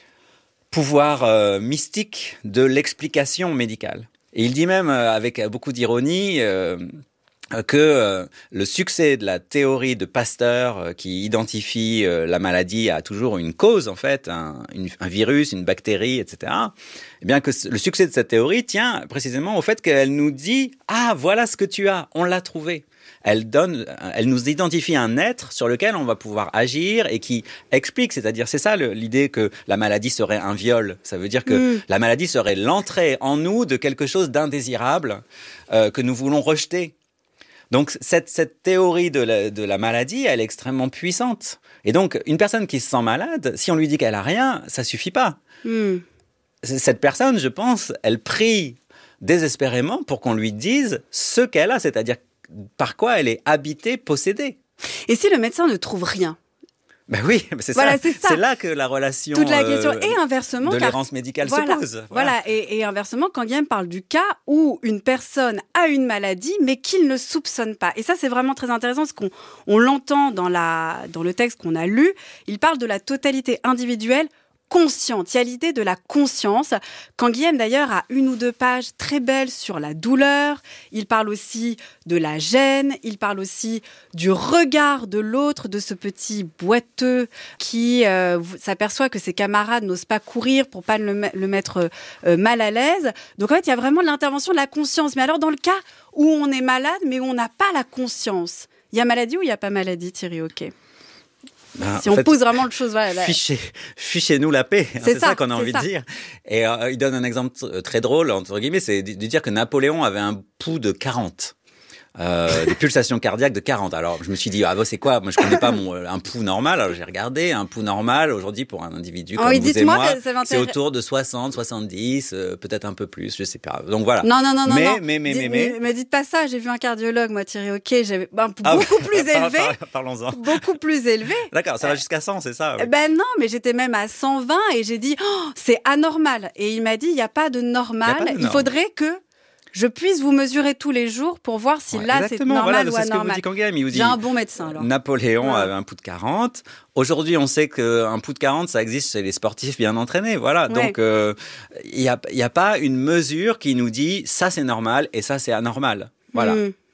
pouvoir mystique de l'explication médicale. Et il dit même, avec beaucoup d'ironie, que le succès de la théorie de Pasteur qui identifie la maladie à toujours une cause, en fait, un virus, une bactérie, etc., eh bien que le succès de cette théorie tient précisément au fait qu'elle nous dit « Ah, voilà ce que tu as, on l'a trouvé ». Elle nous identifie un être sur lequel on va pouvoir agir et qui explique, c'est-à-dire c'est ça l'idée que la maladie serait un viol. Ça veut dire que la maladie serait l'entrée en nous de quelque chose d'indésirable que nous voulons rejeter. Donc cette théorie de la maladie, elle est extrêmement puissante. Et donc une personne qui se sent malade, si on lui dit qu'elle a rien, ça suffit pas. Cette personne, je pense, elle prie désespérément pour qu'on lui dise ce qu'elle a, c'est-à-dire par quoi elle est habitée, possédée. Et si le médecin ne trouve rien? Ben oui, c'est ça. C'est là que la relation toute la question. Et inversement, de l'errance médicale se pose. Voilà. Et inversement, Canguilhem parle du cas où une personne a une maladie, mais qu'il ne soupçonne pas. Et ça, c'est vraiment très intéressant, parce qu'on l'entend dans le texte qu'on a lu. Il parle de la totalité individuelle consciente. Il y a l'idée de la conscience. Canguilhem, d'ailleurs, a 1 ou 2 pages très belles sur la douleur. Il parle aussi de la gêne. Il parle aussi du regard de l'autre, de ce petit boiteux qui s'aperçoit que ses camarades n'osent pas courir pour pas le mettre mal à l'aise. Donc, en fait, il y a vraiment l'intervention de la conscience. Mais alors, dans le cas où on est malade, mais où on n'a pas la conscience, il y a maladie ou il n'y a pas maladie, Thierry Hocquet? Si on pose vraiment le chose, voilà. Fichez-nous la paix, c'est ça qu'on a envie de dire. Et il donne un exemple très drôle, entre guillemets, c'est de dire que Napoléon avait un pouls de 40. Des pulsations cardiaques de 40. Alors, je me suis dit, c'est quoi? Moi, je connais pas un pouls normal. Alors, j'ai regardé un pouls normal aujourd'hui pour un individu comme vous et moi. C'est autour de 60, 70, peut-être un peu plus, je sais pas. Donc voilà. Non. Mais dites pas ça. J'ai vu un cardiologue, moi, Thierry Hocquet. J'avais un pouls beaucoup plus élevé. Parlons-en. Beaucoup plus élevé. D'accord, ça va jusqu'à 100, c'est ça? Oui. Ben non, mais j'étais même à 120 et j'ai dit, c'est anormal. Et il m'a dit, il n'y a pas de normal. Il faudrait que je puisse vous mesurer tous les jours pour voir si là c'est normal ou anormal. C'est ce que vous dit Canguilhem. J'ai un bon médecin alors. Napoléon avait un pouls de 40. Aujourd'hui, on sait qu'un pouls de 40, ça existe chez les sportifs bien entraînés. Voilà. Ouais. Donc, il y a pas une mesure qui nous dit ça c'est normal et ça c'est anormal. Voilà.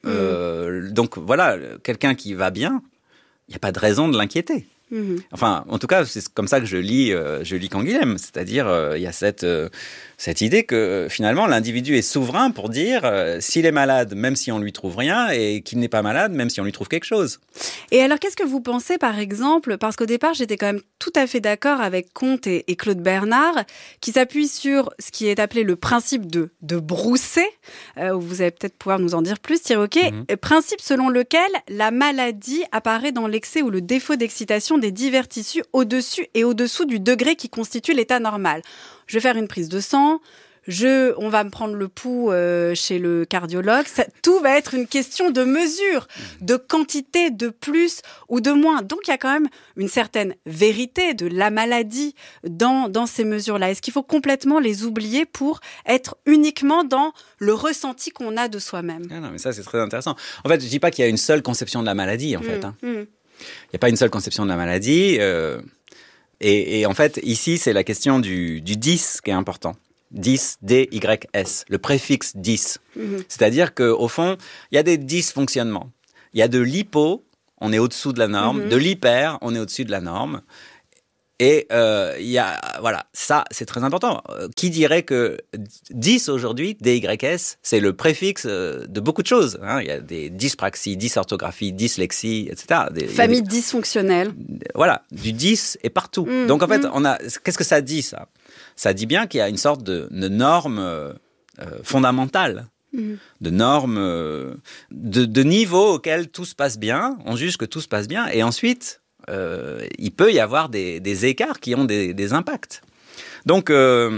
Donc voilà, quelqu'un qui va bien, il n'y a pas de raison de l'inquiéter. Enfin, en tout cas, c'est comme ça que je lis Canguilhem. C'est-à-dire, il y a cette idée que finalement, l'individu est souverain pour dire s'il est malade, même si on lui trouve rien, et qu'il n'est pas malade, même si on lui trouve quelque chose. Et alors, qu'est-ce que vous pensez, par exemple, parce qu'au départ, j'étais quand même tout à fait d'accord avec Comte et Claude Bernard, qui s'appuient sur ce qui est appelé le principe de Broussais. Vous allez peut-être pouvoir nous en dire plus, Thierry Hocquet. Principe selon lequel la maladie apparaît dans l'excès ou le défaut d'excitation des divers tissus au-dessus et au-dessous du degré qui constitue l'état normal. Je vais faire une prise de sang, on va me prendre le pouls chez le cardiologue. Tout va être une question de mesure, de quantité, de plus ou de moins. Donc, il y a quand même une certaine vérité de la maladie dans ces mesures-là. Est-ce qu'il faut complètement les oublier pour être uniquement dans le ressenti qu'on a de soi-même? Non, mais ça, c'est très intéressant. En fait, je dis pas qu'il y a une seule conception de la maladie, en fait. Il n'y a pas une seule conception de la maladie. Et en fait, ici, c'est la question du 10 qui est important. 10, D-Y-S, le préfixe 10. C'est-à-dire qu'au fond, il y a des dysfonctionnements. Il y a de l'hypo, on est au-dessous de la norme, de l'hyper, on est au-dessus de la norme. Et il y a, voilà, ça, c'est très important. Qui dirait que 10 aujourd'hui, DYS, c'est le préfixe de beaucoup de choses. Hein. Il y a des dyspraxies, dysorthographies, dyslexie, etc. Famille dysfonctionnelle. Voilà, du 10 est partout. Donc en fait, qu'est-ce que ça dit, ça? Ça dit bien qu'il y a une sorte de norme fondamentale. De normes, de niveau auquel tout se passe bien. On juge que tout se passe bien. Et ensuite, il peut y avoir des écarts qui ont des impacts. Donc,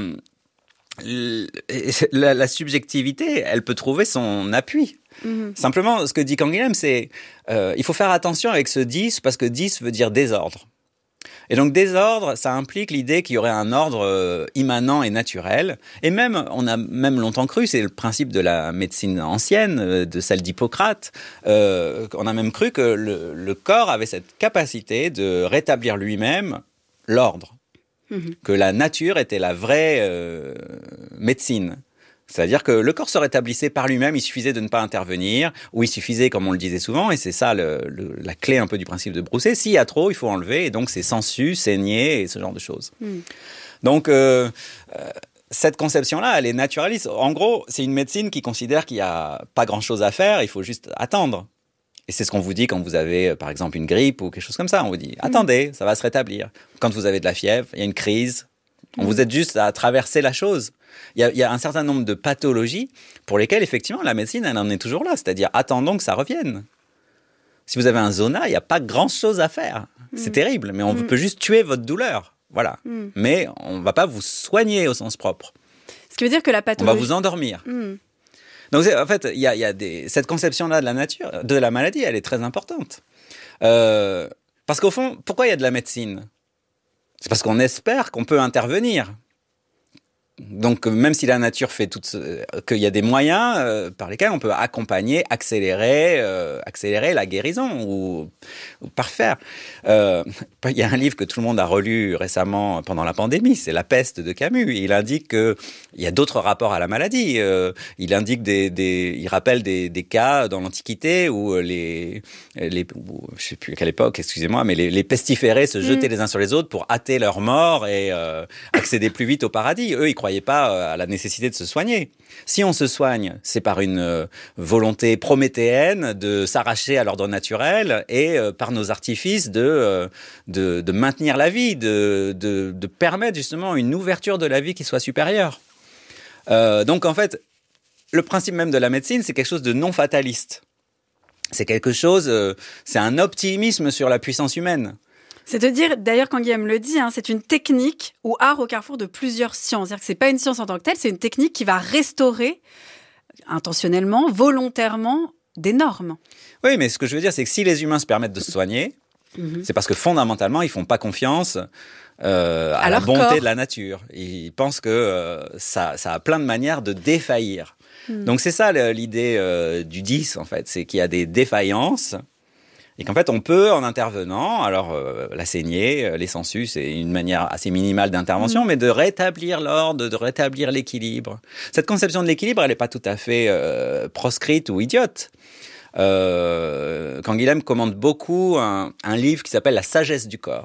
la subjectivité, elle peut trouver son appui. Simplement, ce que dit Canguilhem, c'est il faut faire attention avec ce 10 parce que 10 veut dire désordre. Et donc désordre, ça implique l'idée qu'il y aurait un ordre immanent et naturel. Et même, on a même longtemps cru, c'est le principe de la médecine ancienne, de celle d'Hippocrate, on a même cru que le corps avait cette capacité de rétablir lui-même l'ordre. Que la nature était la vraie médecine. C'est-à-dire que le corps se rétablissait par lui-même, il suffisait de ne pas intervenir, ou il suffisait, comme on le disait souvent, et c'est ça la clé un peu du principe de Broussais, s'il y a trop, il faut enlever, et donc c'est sensu, saigner, et ce genre de choses. Donc, cette conception-là, elle est naturaliste. En gros, c'est une médecine qui considère qu'il n'y a pas grand-chose à faire, il faut juste attendre. Et c'est ce qu'on vous dit quand vous avez, par exemple, une grippe ou quelque chose comme ça. On vous dit, attendez, ça va se rétablir. Quand vous avez de la fièvre, il y a une crise, on vous aide juste à traverser la chose. Il y a un certain nombre de pathologies pour lesquelles, effectivement, la médecine, elle en est toujours là. C'est-à-dire, attendons que ça revienne. Si vous avez un zona, il n'y a pas grand-chose à faire. C'est terrible, mais on peut juste tuer votre douleur. Voilà. Mais on ne va pas vous soigner au sens propre. Ce qui veut dire que la pathologie... On va vous endormir. Donc, en fait, il y a cette conception-là de la nature, de la maladie, elle est très importante. Parce qu'au fond, pourquoi il y a de la médecine ? C'est parce qu'on espère qu'on peut intervenir. Donc, même si la nature fait qu'il y a des moyens par lesquels on peut accompagner, accélérer la guérison ou parfaire. Il y a un livre que tout le monde a relu récemment pendant la pandémie, c'est La peste de Camus. Il indique qu'il y a d'autres rapports à la maladie. Il indique il rappelle des cas dans l'Antiquité où je sais plus à quelle époque, excusez-moi, mais les pestiférés se jetaient les uns sur les autres pour hâter leur mort et accéder plus vite au paradis. Eux, ils croyaient pas à la nécessité de se soigner. Si on se soigne, c'est par une volonté prométhéenne de s'arracher à l'ordre naturel et par nos artifices de maintenir la vie, de permettre justement une ouverture de la vie qui soit supérieure. Donc en fait, le principe même de la médecine, c'est quelque chose de non fataliste. C'est quelque chose, c'est un optimisme sur la puissance humaine. C'est de dire, d'ailleurs, quand Guillaume le dit, c'est une technique ou art au carrefour de plusieurs sciences. C'est-à-dire que c'est pas une science en tant que telle, c'est une technique qui va restaurer intentionnellement, volontairement, des normes. Oui, mais ce que je veux dire, c'est que si les humains se permettent de se soigner, c'est parce que fondamentalement, ils font pas confiance à la bonté corps. De la nature. Ils pensent que ça a plein de manières de défaillir. Donc c'est ça l'idée du 10, en fait, c'est qu'il y a des défaillances. Et qu'en fait, on peut, en intervenant, alors la saignée, les sensus, c'est une manière assez minimale d'intervention, mais de rétablir l'ordre, de rétablir l'équilibre. Cette conception de l'équilibre, elle n'est pas tout à fait proscrite ou idiote. Canguilhem commande beaucoup un livre qui s'appelle « La sagesse du corps ».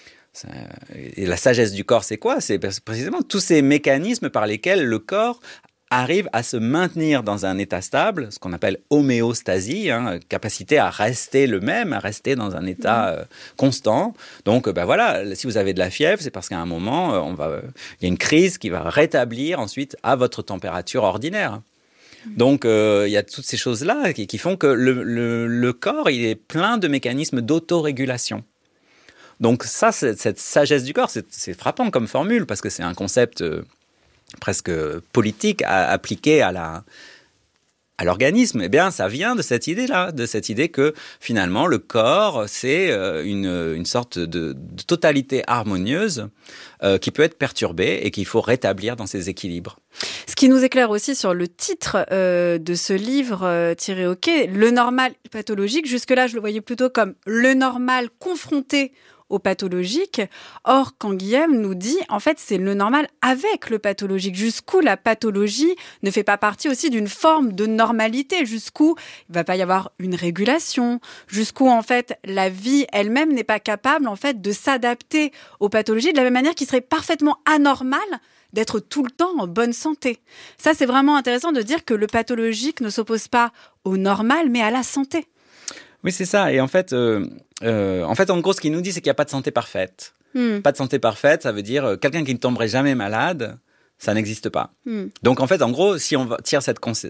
Et la sagesse du corps, c'est quoi ? C'est précisément tous ces mécanismes par lesquels le corps arrive à se maintenir dans un état stable, ce qu'on appelle homéostasie, capacité à rester le même, à rester dans un état constant. Donc, voilà, si vous avez de la fièvre, c'est parce qu'à un moment, il y a une crise qui va rétablir ensuite à votre température ordinaire. Donc, il y a toutes ces choses-là qui font que le corps, il est plein de mécanismes d'autorégulation. Donc ça, cette sagesse du corps, c'est frappant comme formule, parce que c'est un concept presque politique appliquée à l'organisme, eh bien, ça vient de cette idée-là, de cette idée que finalement le corps, c'est une sorte de totalité harmonieuse qui peut être perturbée et qu'il faut rétablir dans ses équilibres. Ce qui nous éclaire aussi sur le titre de ce livre tiré au quai, le normal pathologique. Jusque-là, je le voyais plutôt comme le normal confronté au pathologique. Or, Canguilhem nous dit, en fait, c'est le normal avec le pathologique. Jusqu'où la pathologie ne fait pas partie aussi d'une forme de normalité. Jusqu'où il ne va pas y avoir une régulation. Jusqu'où, en fait, la vie elle-même n'est pas capable, en fait, de s'adapter aux pathologies de la même manière qu'il serait parfaitement anormal d'être tout le temps en bonne santé. Ça, c'est vraiment intéressant de dire que le pathologique ne s'oppose pas au normal, mais à la santé. Oui, c'est ça. Et en fait, en gros, ce qu'il nous dit, c'est qu'il n'y a pas de santé parfaite. Pas de santé parfaite, ça veut dire quelqu'un qui ne tomberait jamais malade, ça n'existe pas. Donc, en fait, en gros, si on tire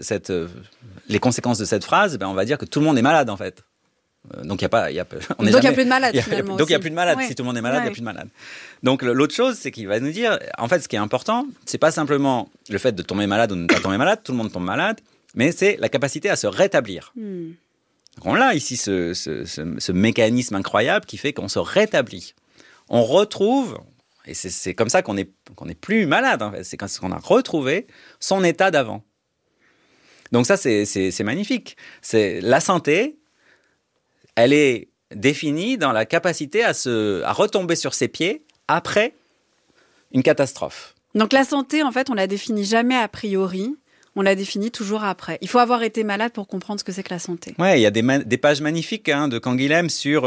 les conséquences de cette phrase, on va dire que tout le monde est malade, en fait. Donc, il n'y a plus de malades, finalement. Donc, il n'y a plus de malades. Oui. Si tout le monde est malade, il n'y a plus de malades. Donc, l'autre chose, c'est qu'il va nous dire, en fait, ce qui est important, c'est pas simplement le fait de tomber malade ou de ne pas tomber malade, tout le monde tombe malade, mais c'est la capacité à se rétablir. On a ici ce mécanisme incroyable qui fait qu'on se rétablit. On retrouve, et c'est comme ça qu'on est plus malade, en fait. C'est quand on a retrouvé son état d'avant. Donc ça, c'est magnifique. C'est la santé, elle est définie dans la capacité à retomber sur ses pieds après une catastrophe. Donc la santé, en fait, on la définit jamais a priori. On la définit toujours après. Il faut avoir été malade pour comprendre ce que c'est que la santé. Ouais, il y a des pages magnifiques de Canguilhem sur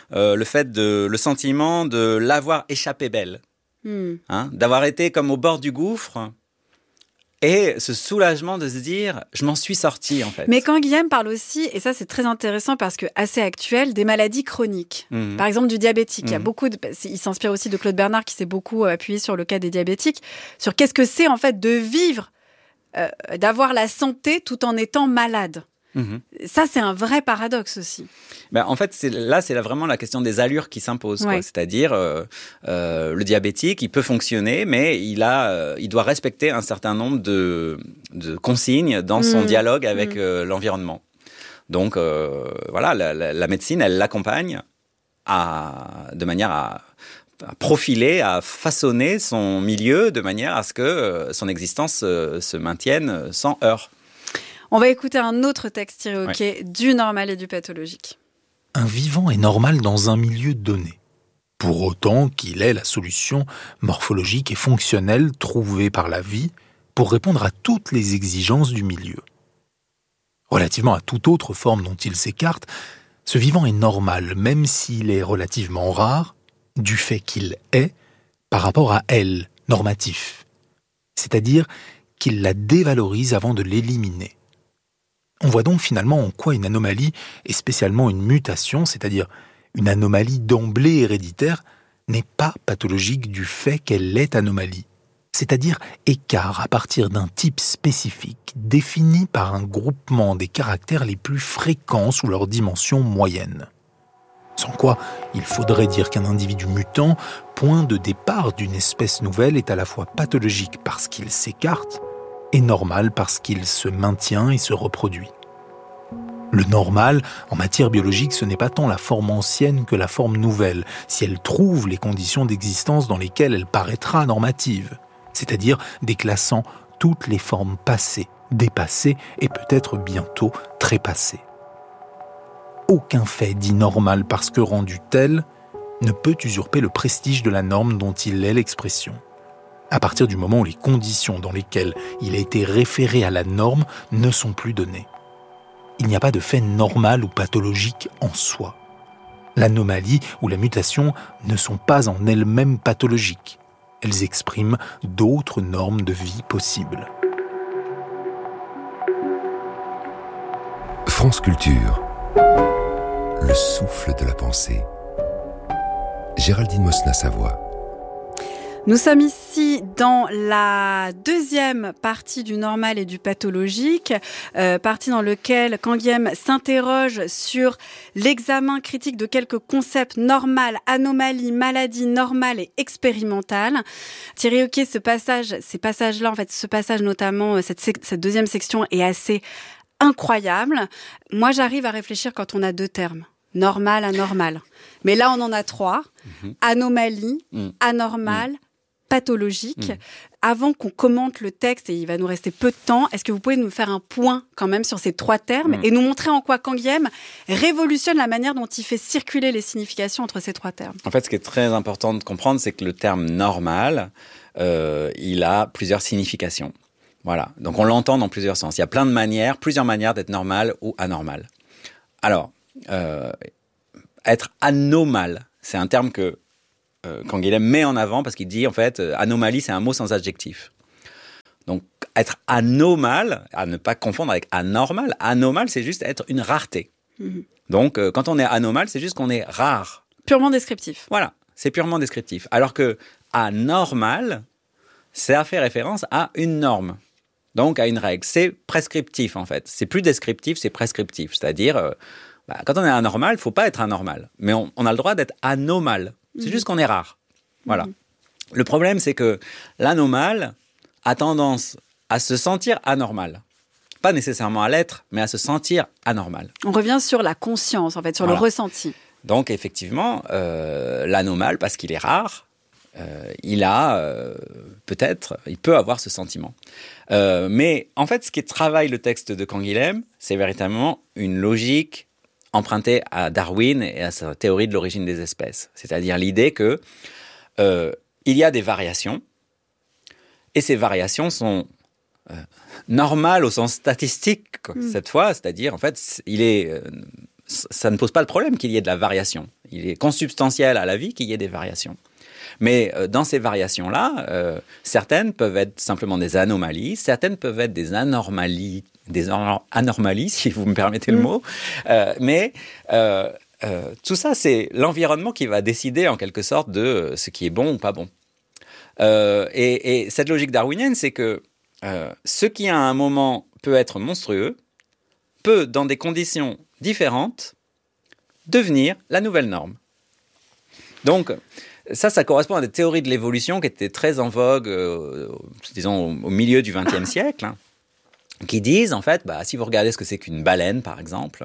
le sentiment de l'avoir échappé belle, d'avoir été comme au bord du gouffre et ce soulagement de se dire je m'en suis sorti en fait. Mais Canguilhem parle aussi, et ça c'est très intéressant parce que assez actuel, des maladies chroniques. Par exemple du diabétique. Il y a il s'inspire aussi de Claude Bernard qui s'est beaucoup appuyé sur le cas des diabétiques, sur qu'est-ce que c'est en fait de vivre. D'avoir la santé tout en étant malade. Ça, c'est un vrai paradoxe aussi. En fait, c'est vraiment la question des allures qui s'impose. Ouais. C'est-à-dire, le diabétique, il peut fonctionner, mais il doit respecter un certain nombre de consignes dans son dialogue avec l'environnement. Donc, voilà, la médecine, elle l'accompagne de manière à profiler, à façonner son milieu de manière à ce que son existence se maintienne sans heurts. On va écouter un autre texte tiré au quai du normal et du pathologique. Un vivant est normal dans un milieu donné, pour autant qu'il ait la solution morphologique et fonctionnelle trouvée par la vie pour répondre à toutes les exigences du milieu. Relativement à toute autre forme dont il s'écarte, ce vivant est normal, même s'il est relativement rare, du fait qu'il est par rapport à elle, normatif. C'est-à-dire qu'il la dévalorise avant de l'éliminer. On voit donc finalement en quoi une anomalie, et spécialement une mutation, c'est-à-dire une anomalie d'emblée héréditaire, n'est pas pathologique du fait qu'elle est anomalie, c'est-à-dire écart à partir d'un type spécifique défini par un groupement des caractères les plus fréquents sous leur dimension moyenne. Sans quoi, il faudrait dire qu'un individu mutant, point de départ d'une espèce nouvelle, est à la fois pathologique parce qu'il s'écarte et normal parce qu'il se maintient et se reproduit. Le normal, en matière biologique, ce n'est pas tant la forme ancienne que la forme nouvelle, si elle trouve les conditions d'existence dans lesquelles elle paraîtra normative, c'est-à-dire déclassant toutes les formes passées, dépassées et peut-être bientôt trépassées. Aucun fait dit normal parce que rendu tel ne peut usurper le prestige de la norme dont il est l'expression. À partir du moment où les conditions dans lesquelles il a été référé à la norme ne sont plus données. Il n'y a pas de fait normal ou pathologique en soi. L'anomalie ou la mutation ne sont pas en elles-mêmes pathologiques. Elles expriment d'autres normes de vie possibles. France Culture. Le souffle de la pensée. Géraldine Mosna-Savoie. Nous sommes ici dans la deuxième partie du normal et du pathologique, partie dans laquelle Canguilhem s'interroge sur l'examen critique de quelques concepts normal, anomalie, maladie normale et expérimentale. Thierry Hoquet, ce passage notamment, cette deuxième section est assez incroyable. Moi, j'arrive à réfléchir quand on a deux termes. Normal, anormal. Mais là, on en a trois. Anomalie, anormal, pathologique. Avant qu'on commente le texte, et il va nous rester peu de temps, est-ce que vous pouvez nous faire un point quand même sur ces trois termes et nous montrer en quoi Canguilhem révolutionne la manière dont il fait circuler les significations entre ces trois termes? En fait, ce qui est très important de comprendre, c'est que le terme normal, il a plusieurs significations. Voilà. Donc, on l'entend dans plusieurs sens. Il y a plusieurs manières d'être normal ou anormal. Alors, être anormal, c'est un terme que Canguilhem met en avant parce qu'il dit, en fait, anomalie, c'est un mot sans adjectif. Donc, être anormal, à ne pas confondre avec anormal. Anormal, c'est juste être une rareté. Donc, quand on est anormal, c'est juste qu'on est rare. Purement descriptif. Voilà, c'est purement descriptif. Alors que anormal, ça fait référence à une norme. Donc, à une règle. C'est prescriptif, en fait. C'est plus descriptif, c'est prescriptif. C'est-à-dire, quand on est anormal, il ne faut pas être anormal. Mais on a le droit d'être anormal. C'est juste qu'on est rare. Voilà. Le problème, c'est que l'anormal a tendance à se sentir anormal. Pas nécessairement à l'être, mais à se sentir anormal. On revient sur la conscience, en fait, sur le ressenti. Donc, effectivement, l'anormal, parce qu'il est rare, il peut avoir ce sentiment. Mais en fait, ce qui travaille le texte de Canguilhem, c'est véritablement une logique empruntée à Darwin et à sa théorie de l'origine des espèces. C'est-à-dire l'idée que il y a des variations, et ces variations sont normales au sens statistique, cette fois. C'est-à-dire, en fait, ça ne pose pas le problème qu'il y ait de la variation. Il est consubstantiel à la vie qu'il y ait des variations. Mais dans ces variations-là, certaines peuvent être simplement des anomalies, certaines peuvent être des anomalies, si vous me permettez le mot. Mais tout ça, c'est l'environnement qui va décider en quelque sorte de ce qui est bon ou pas bon. Et cette logique darwinienne, c'est que ce qui à un moment peut être monstrueux, peut, dans des conditions différentes, devenir la nouvelle norme. Donc, ça correspond à des théories de l'évolution qui étaient très en vogue, disons, au milieu du XXe siècle, qui disent, en fait, si vous regardez ce que c'est qu'une baleine, par exemple,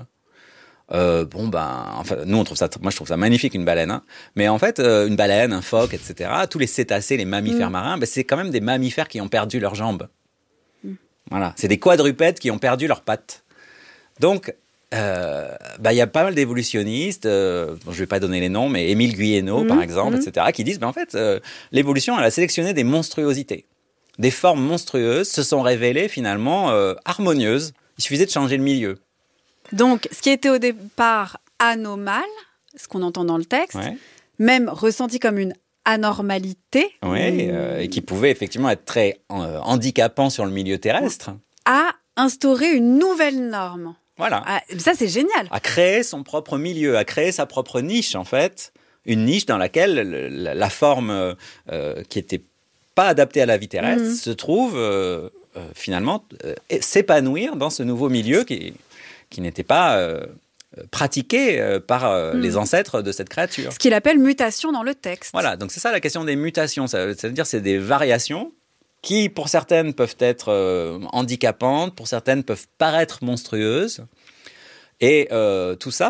enfin, nous, moi, je trouve ça magnifique, une baleine, mais en fait, une baleine, un phoque, etc., tous les cétacés, les mammifères marins, c'est quand même des mammifères qui ont perdu leurs jambes. Voilà, c'est des quadrupèdes qui ont perdu leurs pattes. Donc, y a pas mal d'évolutionnistes, je ne vais pas donner les noms, mais Émile Guyénaud, par exemple, etc., qui disent, en fait, l'évolution, elle a sélectionné des monstruosités. Des formes monstrueuses se sont révélées, finalement, harmonieuses. Il suffisait de changer le milieu. Donc, ce qui était au départ anormal, ce qu'on entend dans le texte, même ressenti comme une anormalité. Et qui pouvait effectivement être très handicapant sur le milieu terrestre. A instauré une nouvelle norme. Voilà. Ça, c'est génial. À créer son propre milieu, à créer sa propre niche, en fait. Une niche dans laquelle la forme qui n'était pas adaptée à la vie terrestre se trouve finalement s'épanouir dans ce nouveau milieu qui n'était pas pratiqué par les ancêtres de cette créature. Ce qu'il appelle mutation dans le texte. Voilà, donc c'est ça la question des mutations. Ça veut dire que c'est des variations qui, pour certaines, peuvent être handicapantes, pour certaines peuvent paraître monstrueuses. Et tout ça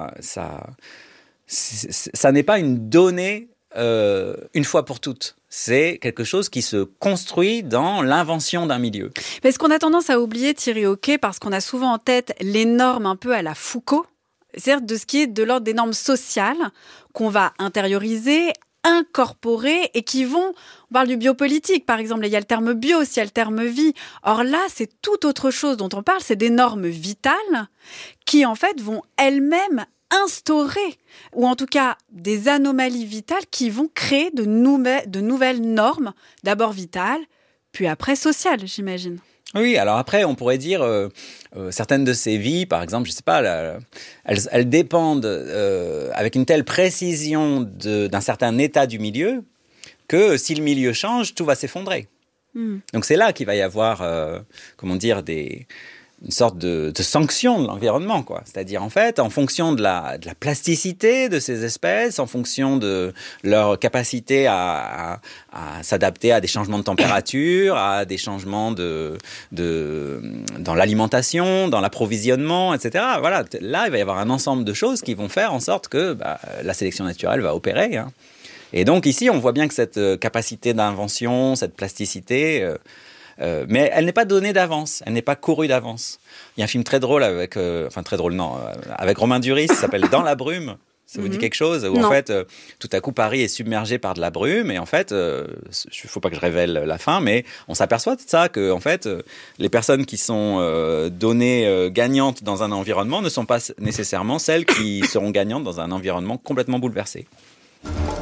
n'est pas une donnée une fois pour toutes. C'est quelque chose qui se construit dans l'invention d'un milieu. Mais ce qu'on a tendance à oublier, Thierry Hoquet, parce qu'on a souvent en tête les normes un peu à la Foucault, c'est-à-dire de ce qui est de l'ordre des normes sociales qu'on va intérioriser, incorporer et qui vont... On parle du biopolitique, par exemple, il y a le terme bio, il y a le terme vie. Or là, c'est tout autre chose dont on parle, c'est des normes vitales qui, en fait, vont elles-mêmes instaurer, ou en tout cas des anomalies vitales qui vont créer de nouvelles normes, d'abord vitales, puis après sociales, j'imagine. Oui, alors après, on pourrait dire certaines de ces vies, par exemple, je ne sais pas, elles dépendent avec une telle précision d'un certain état du milieu que si le milieu change, tout va s'effondrer. Donc c'est là qu'il va y avoir, une sorte de sanction de l'environnement, quoi. C'est-à-dire, en fait, en fonction de la plasticité de ces espèces, en fonction de leur capacité à s'adapter à des changements de température, à des changements dans l'alimentation, dans l'approvisionnement, etc. Voilà, là, il va y avoir un ensemble de choses qui vont faire en sorte que la sélection naturelle va opérer, hein. Et donc ici, on voit bien que cette capacité d'invention, cette plasticité, mais elle n'est pas donnée d'avance, elle n'est pas courue d'avance. Il y a un film très drôle avec Romain Duris, qui s'appelle Dans la brume. Ça vous dit quelque chose? Où en fait, tout à coup, Paris est submergé par de la brume, et en fait, il faut pas que je révèle la fin, mais on s'aperçoit de ça, que en fait, les personnes qui sont données gagnantes dans un environnement ne sont pas nécessairement celles qui seront gagnantes dans un environnement complètement bouleversé.